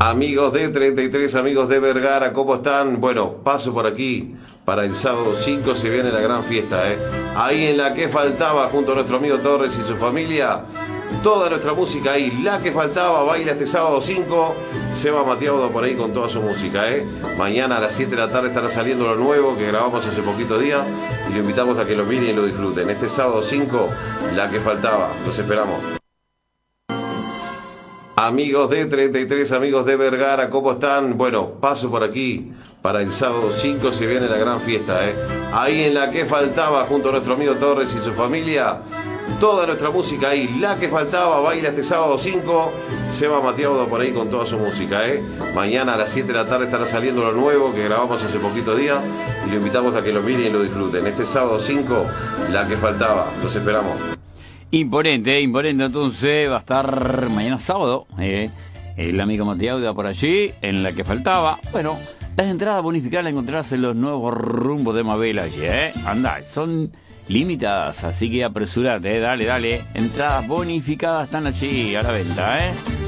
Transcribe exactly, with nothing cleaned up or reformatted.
Amigos de treinta y tres, amigos de Vergara, ¿cómo están? Bueno, paso por aquí. Para el sábado cinco se viene la gran fiesta, ¿eh? Ahí en La Que Faltaba, junto a nuestro amigo Torres y su familia. Toda nuestra música ahí, La Que Faltaba, baila este sábado cinco. Seba Matiaudo por ahí con toda su música, ¿eh? Mañana a las siete de la tarde estará saliendo lo nuevo que grabamos hace poquito día. Y lo invitamos a que lo miren y lo disfruten. Este sábado cinco, La Que Faltaba. Los esperamos. Amigos de treinta y tres, amigos de Vergara, ¿cómo están? Bueno, paso por aquí. Para el sábado cinco se viene la gran fiesta, ¿eh? Ahí en La Que Faltaba, junto a nuestro amigo Torres y su familia. Toda nuestra música ahí, La Que Faltaba, baila este sábado cinco. Seba Matiaudo por ahí con toda su música, ¿eh? Mañana a las siete de la tarde estará saliendo lo nuevo que grabamos hace poquito día. Y lo invitamos a que lo miren y lo disfruten. Este sábado cinco, La Que Faltaba. Los esperamos. Imponente, eh, imponente. Entonces va a estar mañana sábado eh, el amigo Matiauda por allí, en La Que Faltaba. Bueno, las entradas bonificadas las encontrarás en los nuevos rumbos de Mabel allí, ¿eh? Andá, son limitadas, así que apresurate, eh, dale, dale. Entradas bonificadas están allí a la venta, ¿eh?